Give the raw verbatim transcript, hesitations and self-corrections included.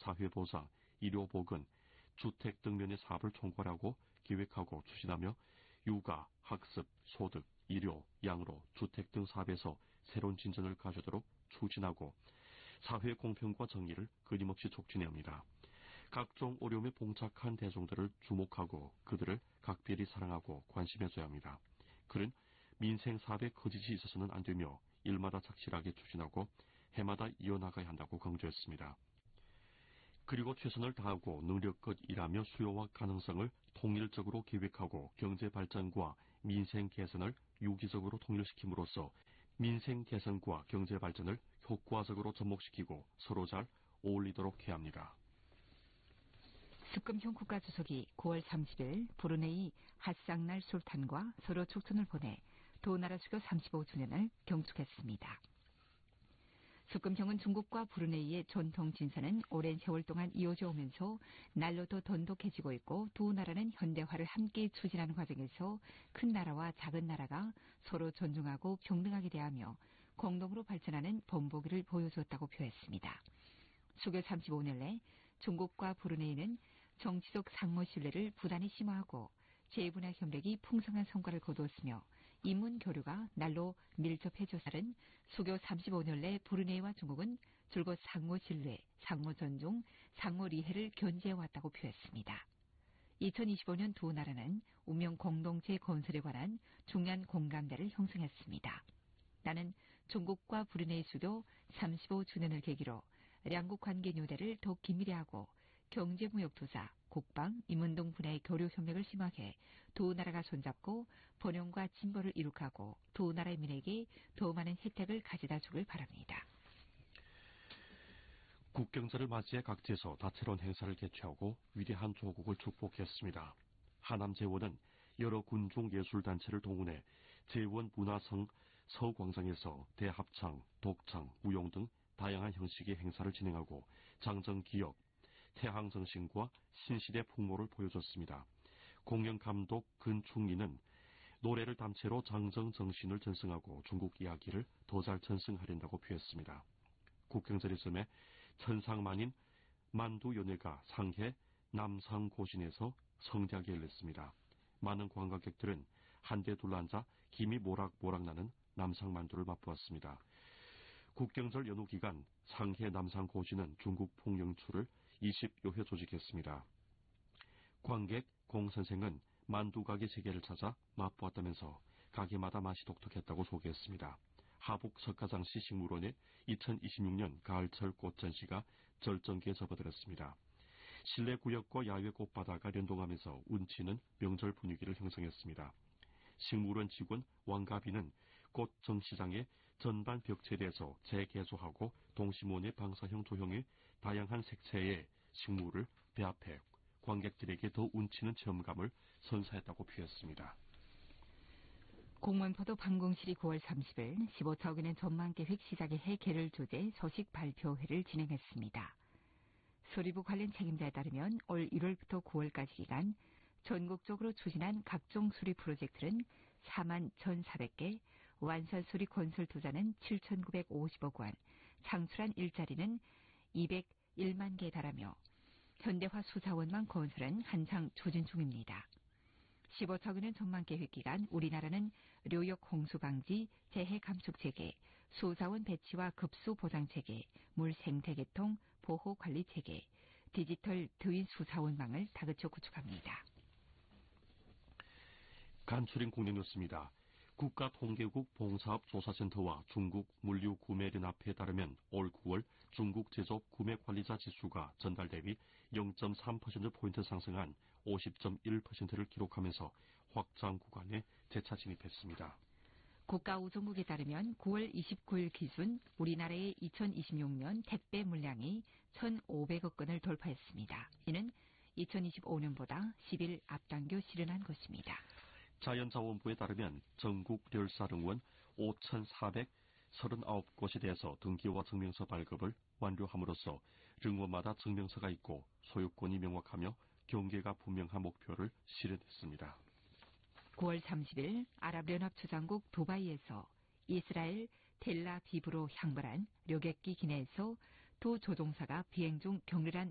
사회보장, 의료보건, 주택 등 면의 사업을 총괄하고 기획하고 추진하며 육아, 학습, 소득, 의료, 양로, 주택 등 사업에서 새로운 진전을 가져도록 추진하고 사회 공평과 정의를 끊임없이 촉진해야 합니다. 각종 어려움에 봉착한 대중들을 주목하고 그들을 각별히 사랑하고 관심해줘야 합니다. 그는 민생 사업에 거짓이 있어서는 안 되며 일마다 착실하게 추진하고 해마다 이어나가야 한다고 강조했습니다. 그리고 최선을 다하고 능력껏 일하며 수요와 가능성을 통일적으로 계획하고 경제 발전과 민생 개선을 유기적으로 통일시킴으로써 민생 개선과 경제 발전을 효과적으로 접목시키고 서로 잘 어울리도록 해야 합니다. 습금형 국가주석이 구월 삼십일 브루네이 하쌍날 술탄과 서로 축전을 보내 두 나라 수교 삼십오 주년을 경축했습니다. 습금형은 중국과 브루네이의 전통 진사는 오랜 세월 동안 이어져 오면서 날로 더 돈독해지고 있고 두 나라는 현대화를 함께 추진하는 과정에서 큰 나라와 작은 나라가 서로 존중하고 평등하게 대하며 공동으로 발전하는 본보기를 보여주었다고 표했습니다. 수교 삼십오 년 내 중국과 브루네이는 정치적 상호 신뢰를 부단히 심화하고 재분야 협력이 풍성한 성과를 거두었으며 인문 교류가 날로 밀접해져서는 수교 삼십오 년 내 브루네이와 중국은 줄곧 상호 신뢰, 상호 존중, 상호 리해를 견지해왔다고 표했습니다. 이천이십오 년 두 나라는 운명 공동체 건설에 관한 중요한 공감대를 형성했습니다. 나는 중국과 브루네이 수교 삼십오 주년을 계기로 양국 관계 뉴대를 더 긴밀히 하고 경제무역 투자, 국방, 인문 등 분야의 교류 협력을 심화해 두 나라가 손잡고 번영과 진보를 이룩하고 두 나라의 민에게 더 많은 혜택을 가져다 주길 바랍니다. 국경절을 맞이해 각지에서 다채로운 행사를 개최하고 위대한 조국을 축복했습니다. 하남제원은 여러 군중 예술단체를 동원해 제원 문화성 서광장에서 대합창, 독창, 무용 등 다양한 형식의 행사를 진행하고 장정기억, 태항정신과 신시대 풍모를 보여줬습니다. 공연감독 근충리는 노래를 담채로 장정정신을 전승하고 중국 이야기를 더 잘 전승하린다고 표했습니다. 국경절의 점에 천상만인 만두연회가 상해 남상고신에서 성대하게 열렸습니다. 많은 관광객들은 한데 둘러앉아 김이 모락모락 나는 남상만두를 맛보았습니다. 국경절 연휴 기간 상해 남상고시는 중국 풍영추를 이십여 회 조직했습니다. 관객 공선생은 만두가게 세 개를 찾아 맛보았다면서 가게마다 맛이 독특했다고 소개했습니다. 하북 석가장시 식물원의 이천이십육 년 가을철 꽃전시가 절정기에 접어들었습니다. 실내 구역과 야외 꽃바다가 연동하면서 운치는 명절 분위기를 형성했습니다. 식물원 직원 왕가비는 꽃 전시장의 전반 벽체대에서 재개조하고 동심원의 방사형 조형의 다양한 색채의 식물을 배합해 관객들에게 더 운치는 체험감을 선사했다고 표했습니다. 공무원포도 방공실이 구월 삼십일 십오 차억엔의 전망계획 시작의 해 개를 주제 소식 발표회를 진행했습니다. 수리부 관련 책임자에 따르면 올 일월부터 구월까지 기간 전국적으로 추진한 각종 수리 프로젝트는 사만 천사백 개, 완산 수리 건설 투자는 칠천구백오십억 원, 창출한 일자리는 이백일만 개에 달하며 현대화 수자원망 건설은 한창 추진 중입니다. 십오 차억엔의 전망계획 기간 우리나라는 료역 홍수 방지, 재해 감축 체계, 수자원 배치와 급수 보장 체계, 물 생태 계통 보호 관리 체계, 디지털 드윈 수자원망을 다그쳐 구축합니다. 간추린 국내 뉴스입니다. 국가통계국 봉사업조사센터와 중국 물류구매연합회에 따르면 올 구월 중국 제조업 구매관리자 지수가 전달 대비 영 점 삼 퍼센트포인트 상승한 오십 점 일 퍼센트를 기록하면서 확장 구간에 재차 진입했습니다. 국가우정국에 따르면 구월 이십구일 기준 우리나라의 이천이십육 년 택배 물량이 천오백억 건을 돌파했습니다. 이는 이천이십오 년보다 십 일 앞당겨 실현한 것입니다. 자연자원부에 따르면 전국 멸사릉원 오천사백삼십구 곳에 대해서 등기와 증명서 발급을 완료함으로써 릉원마다 증명서가 있고 소유권이 명확하며 경계가 분명한 목표를 실현했습니다. 구월 삼십일 아랍연합주장국 두바이에서 이스라엘 텔라비브로 향발한旅客機 기내에서 두 조종사가 비행 중 격렬한